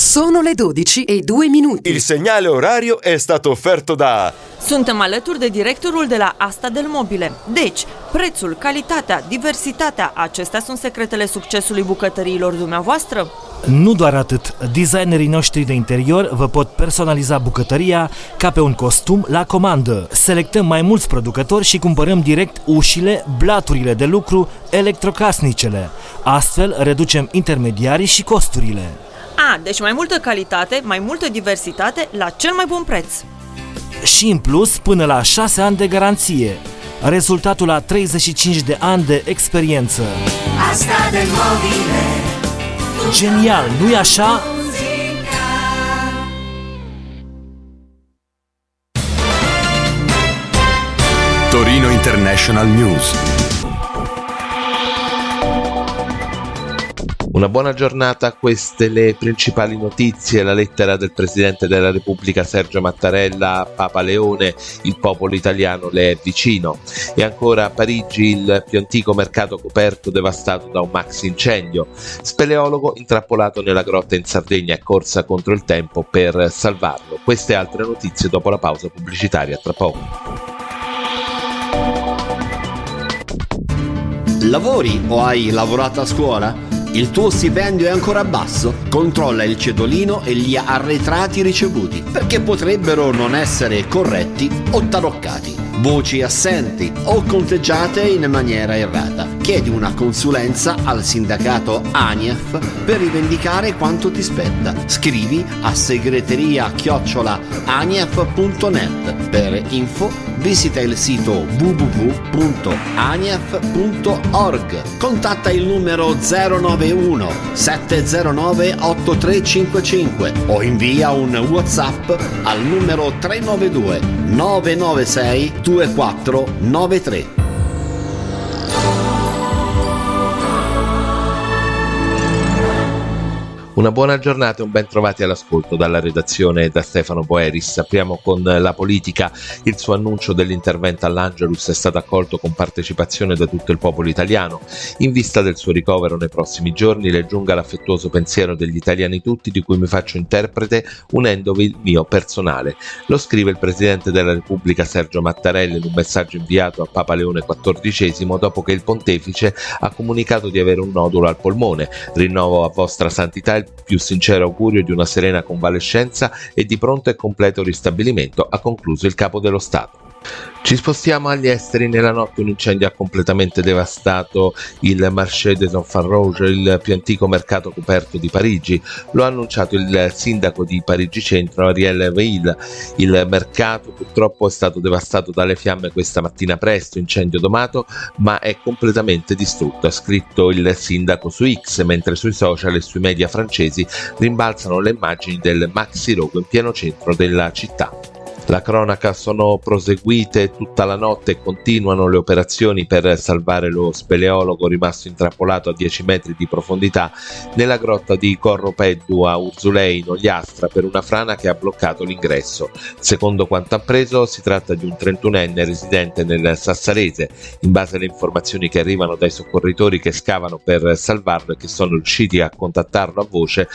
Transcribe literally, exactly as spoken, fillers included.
Sono le dodici e due minuti. Il segnale orario è stato offerto da... Suntem alături de directorul de la Asta del Mobile. Deci, prețul, calitatea, diversitatea, acestea sunt secretele succesului bucătăriilor dumneavoastră? Nu doar atât, designerii noștri de interior vă pot personaliza bucătăria ca pe un costum la comandă. Selectăm mai mulți producători și cumpărăm direct ușile, blaturile de lucru, electrocasnicele. Astfel reducem intermediarii și costurile. A, deci mai multă calitate, mai multă diversitate la cel mai bun preț. Și în plus până la șase ani de garanție. Rezultatul la treizeci și cinci de ani de experiență. Asta del Mobile. Genial, nu-i așa? Torino International News. Una buona giornata, queste le principali notizie. La lettera del Presidente della Repubblica Sergio Mattarella a Papa Leone, il popolo italiano le è vicino. E ancora a Parigi il più antico mercato coperto devastato da un maxi incendio. Speleologo intrappolato nella grotta in Sardegna e corsa contro il tempo per salvarlo. Queste e altre notizie dopo la pausa pubblicitaria, tra poco. Lavori o hai lavorato a scuola? Il tuo stipendio è ancora basso? Controlla il cedolino e gli arretrati ricevuti, perché potrebbero non essere corretti o taroccati, voci assenti o conteggiate in maniera errata. Chiedi una consulenza al sindacato ANIAF per rivendicare quanto ti spetta. Scrivi a segreteria chiocciola aniaf punto net. Per info visita il sito w w w punto aniaf punto org. Contatta il numero zero nove uno sette zero nove otto tre cinque cinque o invia un WhatsApp al numero tre nove due nove nove sei due quattro nove tre. Una buona giornata e un ben trovati all'ascolto dalla redazione e da Stefano Boeris. Apriamo con la politica. Il suo annuncio dell'intervento all'Angelus è stato accolto con partecipazione da tutto il popolo italiano. In vista del suo ricovero nei prossimi giorni le giunga l'affettuoso pensiero degli italiani tutti, di cui mi faccio interprete unendovi il mio personale. Lo scrive il Presidente della Repubblica Sergio Mattarella in un messaggio inviato a Papa Leone quattordicesimo dopo che il Pontefice ha comunicato di avere un nodulo al polmone. Rinnovo a vostra santità il più sincero augurio di una serena convalescenza e di pronto e completo ristabilimento, ha concluso il Capo dello Stato. Ci spostiamo agli esteri. Nella notte un incendio ha completamente devastato il Marché des Enfants Rouges, il più antico mercato coperto di Parigi. Lo ha annunciato il sindaco di Parigi Centro, Ariel Weil. Il mercato purtroppo è stato devastato dalle fiamme questa mattina presto, incendio domato, ma è completamente distrutto, ha scritto il sindaco su X, mentre sui social e sui media francesi rimbalzano le immagini del maxi rogo in pieno centro della città. La cronaca: sono proseguite tutta la notte e continuano le operazioni per salvare lo speleologo rimasto intrappolato a dieci metri di profondità nella grotta di Corropeddu a Urzulei in Ogliastra per una frana che ha bloccato l'ingresso. Secondo quanto appreso si tratta di un trentunenne residente nel Sassarese. In base alle informazioni che arrivano dai soccorritori che scavano per salvarlo e che sono riusciti a contattarlo a voce,